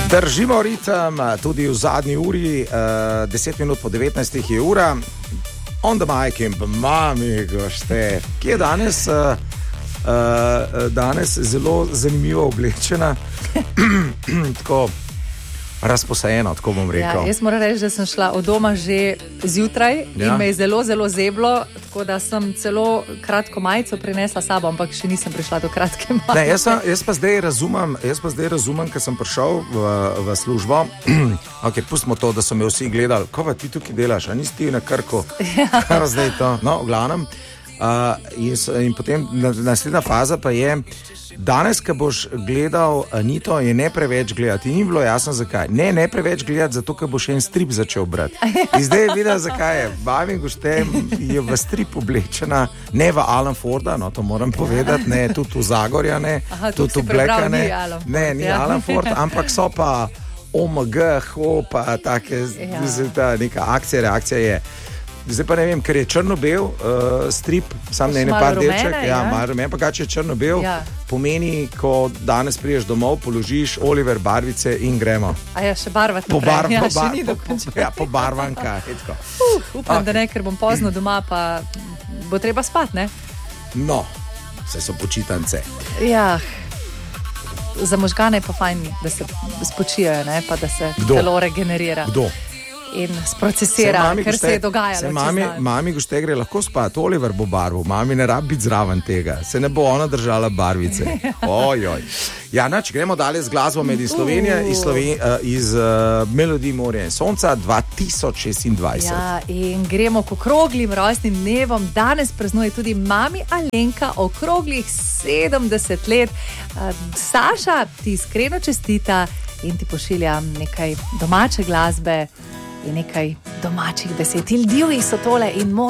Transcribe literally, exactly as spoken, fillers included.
Držimo ritem tudi v zadnji uri, uh, deset minut po devetnajstih je ura. On the mic in mami, gošte, ki je danes, uh, uh, danes zelo zanimivo oblečena, tako razposajeno, tako bom rekel. Ja, jaz moram reči, da sem šla od doma že zjutraj ja. in me je zelo, zelo zeblo, tako da sem celo kratko majico prinesla sabo, ampak še nisem prišla do kratke majice. Ne, jaz, sem, jaz pa zdaj razumem, jaz pa zdaj razumem, ker sem prišel v, v službo, ok, pustimo to, da so me vsi gledali, ko pa ti tukaj delaš, a nisi ti na Krku, ja. Kar zdaj to, no, v glavnem. Uh, in, in potem naslednja faza pa je, danes, ko boš gledal Anito, je ne preveč gledati. In ni bilo jasno, zakaj. Ne, ne preveč gledati, zato, ker bo še en strip začel brati. In zdaj je videla, zakaj je. Bavi gošte je v strip oblečena, ne v Alan Forda, no, to moram povedati, ne, tudi v Zagorja, ne, Aha, tudi v Blacka, ne. Ne, ni ja. Alan Ford, ampak so pa O M G, ho, pa take, ja. Neka akcija, reakcija je. Zdaj pa ne vem, ker je črno-bel uh, strip, sam ne ene par delček, ja, ja. Malo rumen, pa kaj če je črno-bel, ja. Pomeni, ko danes priješ domov, položiš Oliver barvice in gremo. A ja, še barvati naprej, bar, ja, po, še bar, ni dokončeno. Ja, po barvanka, etko. Uh, upam, okay. Da ne, ker bom pozno doma, pa bo treba spati, ne? No, vse so počitance. Ja, za možgane je pa fajn, da se spočijajo, ne, pa da se Kdo? Telo regenerira. Kdo? In sprocesira, se ker gošte, se je dogajalo. Se mami, mami gošte gre lahko spati, Oliver bo barvo, mami ne rabi biti zraven tega, se ne bo ona držala barvice. Ojoj. Ja, nač, gremo dalje z glasbo med iz Slovenije, iz, Sloven, uh, iz uh, Melodij Morja in Sonca dva tisoč šestindvajset. Ja, in gremo k okroglim rojstnim dnevom. Danes praznuje tudi mami Alenka okroglih sedemdeset let. Uh, Saša ti iskreno čestita in ti pošiljam nekaj domače glasbe in nekaj domačih besed. Il divji so tole in mor